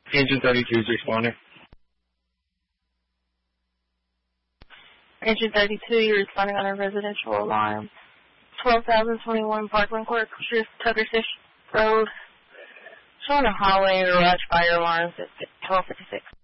Engine 32 is responding. Engine 32, you're responding on a residential alarm. 12,021 Parkland Court, Tucker Fish Road. Showing a hallway and garage fire alarms at 12:56.